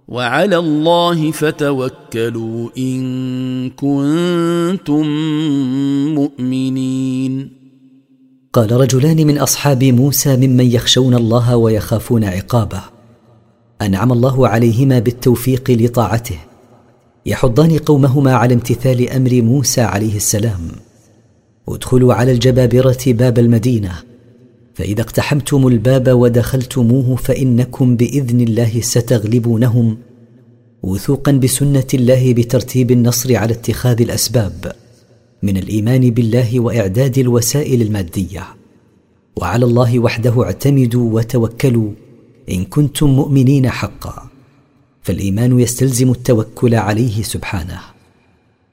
وعلى الله فتوكلوا إن كنتم مؤمنين. قال رجلان من أصحاب موسى ممن يخشون الله ويخافون عقابه، أنعم الله عليهما بالتوفيق لطاعته، يحضان قومهما على امتثال أمر موسى عليه السلام: ادخلوا على الجبابرة باب المدينة، فإذا اقتحمتم الباب ودخلتموه فإنكم بإذن الله ستغلبونهم، وثوقا بسنة الله بترتيب النصر على اتخاذ الأسباب من الإيمان بالله وإعداد الوسائل المادية. وعلى الله وحده اعتمدوا وتوكلوا إن كنتم مؤمنين حقا، فالإيمان يستلزم التوكل عليه سبحانه.